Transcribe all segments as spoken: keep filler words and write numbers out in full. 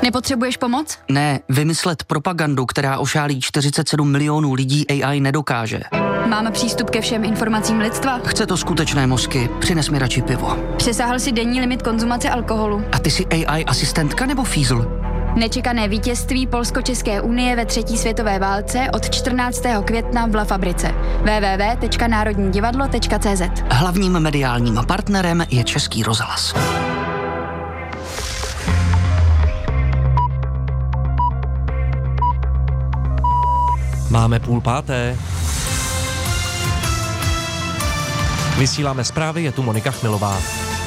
Nepotřebuješ pomoc? Ne, vymyslet propagandu, která ošálí čtyřicet sedm milionů lidí, A I nedokáže. Máme přístup ke všem informacím lidstva? Chce to skutečné mozky, přines mi radši pivo. Přesáhl si denní limit konzumace alkoholu. A ty jsi A I asistentka nebo fízl? Nečekané vítězství Polsko-České unie ve třetí světové válce od čtrnáctého května v La Fabrice. w w w tečka národní divadlo tečka c z. Hlavním mediálním partnerem je Český rozhlas. Máme půl páté. Vysíláme zprávy, je tu Monika Chmilová.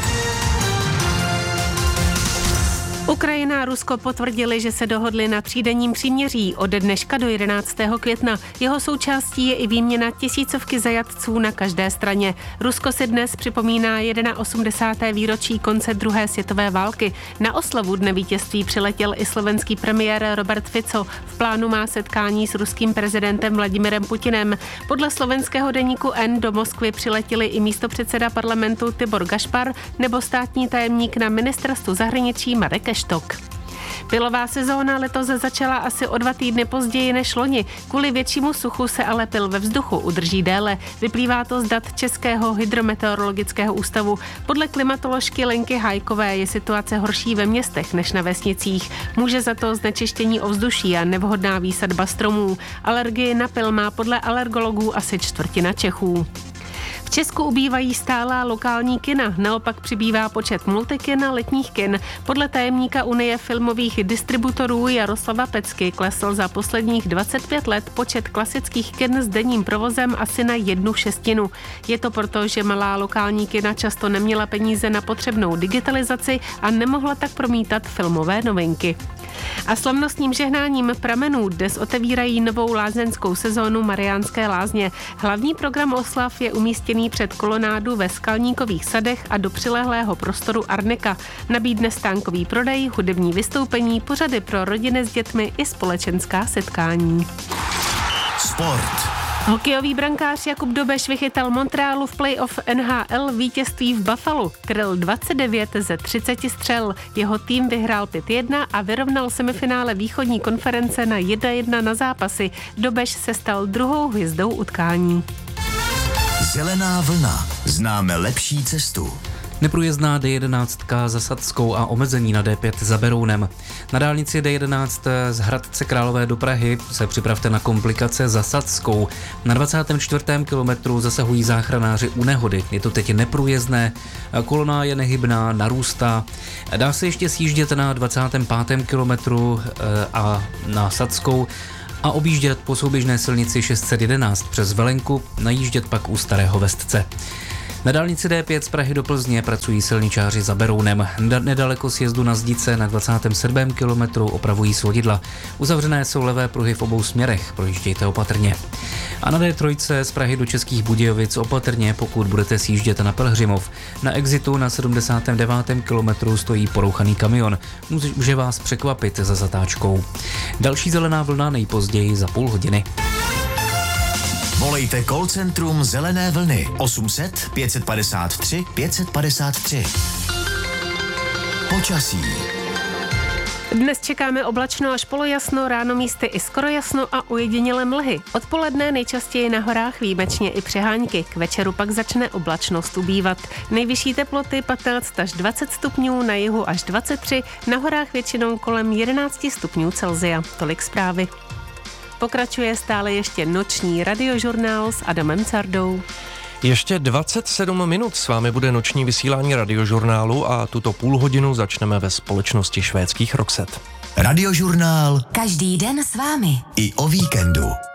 Ukrajina a Rusko potvrdili, že se dohodli na třídenním příměří ode dneška do jedenáctého května. Jeho součástí je i výměna tisícovky zajatců na každé straně. Rusko si dnes připomíná osmdesátého prvního výročí konce druhé světové války. Na oslavu dne vítězství přiletěl i slovenský premiér Robert Fico. V plánu má setkání s ruským prezidentem Vladimirem Putinem. Podle slovenského deníku N do Moskvy přiletěli i místopředseda parlamentu Tibor Gašpar nebo státní tajemník na ministerstvu zahraničí Marek Eštok. Pilová sezóna letos začala asi o dva týdny později než loni. Kvůli většímu suchu se ale pil ve vzduchu udrží déle. Vyplývá to z dat Českého hydrometeorologického ústavu. Podle klimatoložky Lenky Hájkové je situace horší ve městech než na vesnicích. Může za to znečištění ovzduší a nevhodná výsadba stromů. Alergii na pil má podle alergologů asi čtvrtina Čechů. V Česku ubývají stálá lokální kina, naopak přibývá počet multikin a letních kin. Podle tajemníka Unie filmových distributorů Jaroslava Pecky klesl za posledních dvacet pět let počet klasických kin s denním provozem asi na jednu šestinu. Je to proto, že malá lokální kina často neměla peníze na potřebnou digitalizaci a nemohla tak promítat filmové novinky. A slavnostním žehnáním pramenů dnes otevírají novou lázeňskou sezónu Mariánské lázně. Hlavní program oslav je umístěný před kolonádu ve Skalníkových sadech a do přilehlého prostoru Arnika. Nabídne stánkový prodej, hudební vystoupení, pořady pro rodiny s dětmi i společenská setkání. Sport. Hokejový brankář Jakub Dobeš vychytal Montrealu v playoff N H L vítězství v Buffalu. Kryl dvacet devět ze třiceti střel. Jeho tým vyhrál pět jedna a vyrovnal semifinále východní konference na jedna jedna na zápasy. Dobeš se stal druhou hvězdou utkání. Zelená vlna. Známe lepší cestu. Neprůjezdná D jedenáct za Sadskou a omezení na D pět za Berounem. Na dálnici D jedenáct z Hradce Králové do Prahy se připravte na komplikace za Sadskou. Na dvacátém čtvrtém kilometru zasahují záchranáři u nehody. Je to teď neprůjezdné, kolona je nehybná, narůstá. Dá se ještě sjíždět na dvacátém pátém kilometru a na Sadskou a objíždět po souběžné silnici šest set jedenáct přes Velenku, najíždět pak u Starého Vestce. Na dálnici D pět z Prahy do Plzně pracují silničáři za Berounem. Nedaleko sjezdu na Zdice na dvacátém sedmém kilometru opravují svodidla. Uzavřené jsou levé pruhy v obou směrech, projíždějte opatrně. A na D tři z Prahy do Českých Budějovic opatrně, pokud budete sjíždět na Pelhřimov. Na exitu na sedmdesátém devátém kilometru stojí porouchaný kamion. Může vás překvapit za zatáčkou. Další zelená vlna nejpozději za půl hodiny. Volejte call centrum Zelené vlny osm set pět set padesát tři pět set padesát tři. Počasí. Dnes čekáme oblačno až polojasno, ráno místy i skoro jasno a ojedinělé mlhy. Odpoledne nejčastěji na horách výjimečně i přehánky. K večeru pak začne oblačnost ubývat. Nejvyšší teploty patnáct až dvacet stupňů, na jihu až dvacet tři, na horách většinou kolem jedenáct stupňů Celsia. Tolik zprávy. Pokračuje stále ještě noční radiožurnál s Adamem Cardou. Ještě dvacet sedm minut s vámi bude noční vysílání radiožurnálu a tuto půl hodinu začneme ve společnosti švédských Roxette. Radiožurnál každý den s vámi i o víkendu.